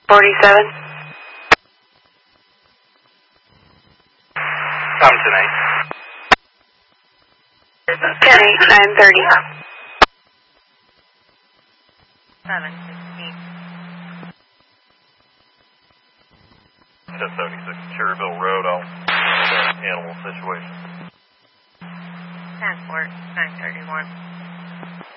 47. Thompson 8. 10-8, 930. 716. 1076 Cherryville Road. I'll animal situation. 10-4, 931.